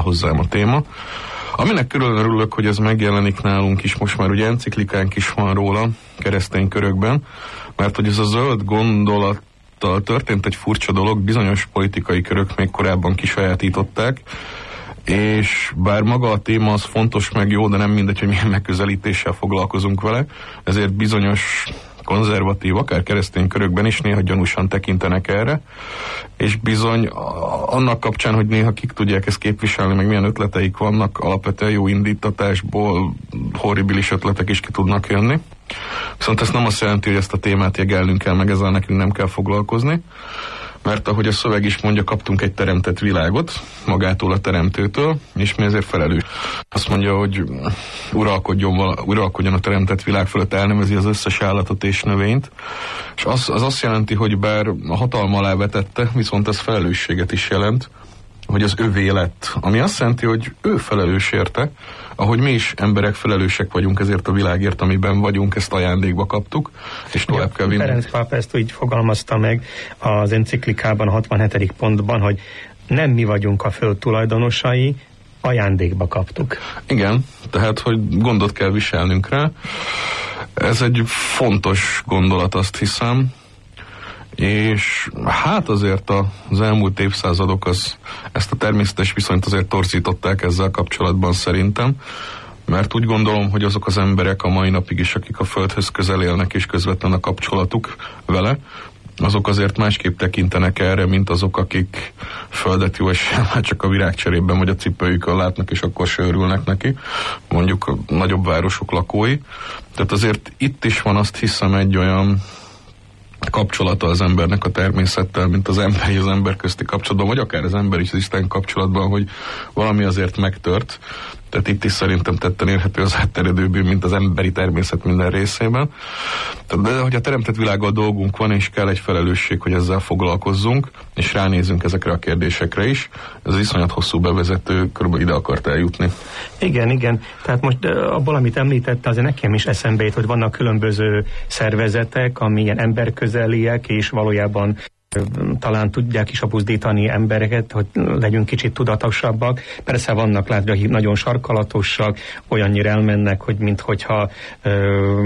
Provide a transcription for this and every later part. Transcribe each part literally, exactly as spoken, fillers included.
hozzám a téma. Aminek külön örülök, hogy ez megjelenik nálunk is, most már ugye enciklikánk is van róla, keresztény körökben, mert hogy ez a zöld gondolattal történt egy furcsa dolog, bizonyos politikai körök még korábban kisajátították, és bár maga a téma az fontos meg jó, de nem mindegy, hogy milyen megközelítéssel foglalkozunk vele, ezért bizonyos konzervatív, akár keresztény körökben is néha gyanúsan tekintenek erre, és bizony annak kapcsán, hogy néha kik tudják ezt képviselni, meg milyen ötleteik vannak, alapvetően jó indítatásból horribilis ötletek is ki tudnak jönni. Viszont ez nem azt jelenti, hogy ezt a témát jegelnünk kell, meg ezzel nekünk nem kell foglalkozni, mert ahogy a szöveg is mondja, kaptunk egy teremtett világot magától a teremtőtől, és mi ezért felelős. Azt mondja, hogy uralkodjon, vala, uralkodjon a teremtett világ fölött, elnevezi az összes állatot és növényt, és az, az azt jelenti, hogy bár a hatalma alá vetette, viszont ez felelősséget is jelent, hogy az övé lett, ami azt jelenti, hogy ő felelős érte, ahogy mi is emberek felelősek vagyunk ezért a világért, amiben vagyunk, ezt ajándékba kaptuk, és tovább kell vinni. Ferenc pápa ezt úgy fogalmazta meg az enciklikában, a hatvanhetedik pontban, hogy nem mi vagyunk a föld tulajdonosai, ajándékba kaptuk. Igen, tehát, hogy gondot kell viselnünk rá. Ez egy fontos gondolat, azt hiszem, és hát azért az elmúlt évszázadok az, ezt a természetes viszonyt azért torzították ezzel kapcsolatban szerintem, mert úgy gondolom, hogy azok az emberek a mai napig is, akik a földhöz közel élnek és közvetlen a kapcsolatuk vele, azok azért másképp tekintenek erre, mint azok, akik földet jó eséllyel csak a virágcserében vagy a cipőjükön látnak, és akkor se örülnek neki, mondjuk a nagyobb városok lakói. Tehát azért itt is van, azt hiszem, egy olyan kapcsolata az embernek a természettel, mint az ember és az ember közti kapcsolatban, vagy akár az ember és az Isten kapcsolatban, hogy valami azért megtört. Tehát itt is szerintem tetten érhető az átterjedő bűn, mint az emberi természet minden részében. De hogy a teremtett világgal dolgunk van, és kell egy felelősség, hogy ezzel foglalkozzunk, és ránézzünk ezekre a kérdésekre is. Ez az iszonyat hosszú bevezető, körülbelül ide akart eljutni. Igen, igen. Tehát most abból, amit említette, azért nekem is eszembe jut, hogy vannak különböző szervezetek, ami ilyen emberközeliek, és valójában talán tudják is apuzdítani embereket, hogy legyünk kicsit tudatosabbak. Persze vannak, látja, hogy nagyon sarkalatosak, olyannyira elmennek, hogy minthogyha ö,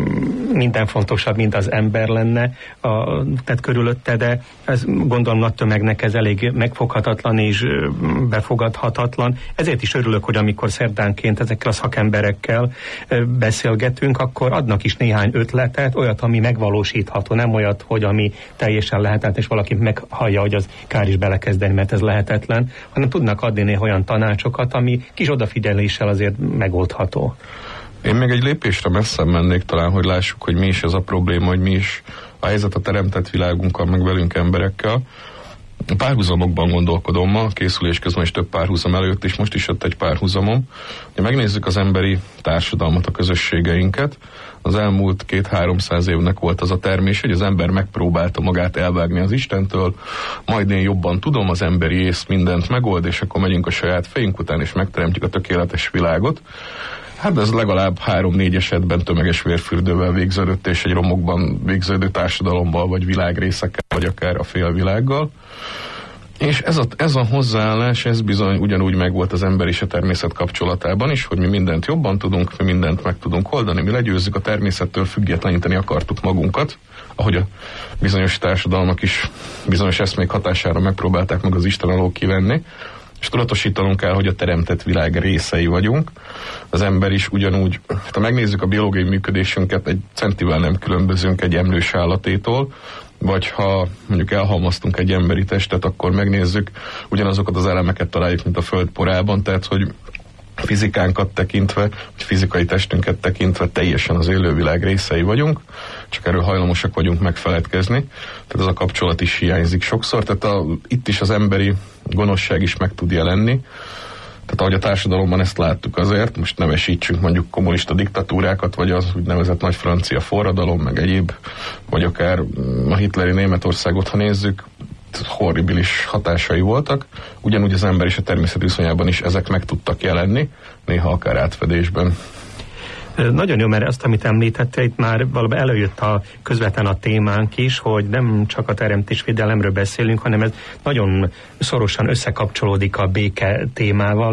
minden fontosabb, mint az ember lenne a, tehát körülötte, de ez gondolom nagy tömegnek ez elég megfoghatatlan és befogadhatatlan. Ezért is örülök, hogy amikor szerdánként ezekkel a szakemberekkel beszélgetünk, akkor adnak is néhány ötletet, olyat, ami megvalósítható, nem olyat, hogy ami teljesen lehetetlen, és valaki meghallja, hogy az kár is belekezdeni, mert ez lehetetlen, hanem tudnak adni néha olyan tanácsokat, ami kis odafigyeléssel azért megoldható. Én még egy lépésre messzebb mennék talán, hogy lássuk, hogy mi is ez a probléma, hogy mi is a helyzet a teremtett világunkkal, meg velünk emberekkel. Párhuzamokban gondolkodom ma, készülés közben is több párhuzam előtt, és most is jött egy párhuzamom. Ha megnézzük az emberi társadalmat, a közösségeinket, az elmúlt két-háromszáz évnek volt az a termés, hogy az ember megpróbálta magát elvágni az Istentől, majd én jobban tudom, az emberi ész mindent megold, és akkor megyünk a saját fejünk után, és megteremtjük a tökéletes világot. Hát ez legalább három-négy esetben tömeges vérfürdővel végződött, és egy romokban végződő társadalommal, vagy világrészekkel, vagy akár a félvilággal. És ez a, ez a hozzáállás, ez bizony ugyanúgy megvolt az ember és a természet kapcsolatában is, hogy mi mindent jobban tudunk, mi mindent meg tudunk oldani, mi legyőzzük a természettől, függetleníteni akartuk magunkat, ahogy a bizonyos társadalmak is bizonyos eszmék hatására megpróbálták meg az Isten alól kivenni, és tudatosítanunk kell, hogy a teremtett világ részei vagyunk. Az ember is ugyanúgy, ha megnézzük a biológiai működésünket, egy centivel nem különbözünk egy emlős állatétól, vagy ha mondjuk elhalmaztunk egy emberi testet, akkor megnézzük, ugyanazokat az elemeket találjuk, mint a föld porában, tehát hogy fizikánkat tekintve, vagy fizikai testünket tekintve teljesen az élővilág részei vagyunk, csak erről hajlamosak vagyunk megfeledkezni, tehát ez a kapcsolat is hiányzik sokszor, tehát a, itt is az emberi gonoszság is meg tud jelenni, tehát ahogy a társadalomban ezt láttuk azért, most nevesítsünk mondjuk kommunista diktatúrákat, vagy az úgynevezett nagy francia forradalom, meg egyéb, vagy akár a hitleri Németországot, ha nézzük, horribilis hatásai voltak, ugyanúgy az ember és a természet viszonyában is ezek meg tudtak jelenni, néha akár átfedésben. Nagyon jó, mert azt, amit említette, itt már valóban előjött a közvetlen a témánk is, hogy nem csak a teremtésvédelemről beszélünk, hanem ez nagyon szorosan összekapcsolódik a béke témával.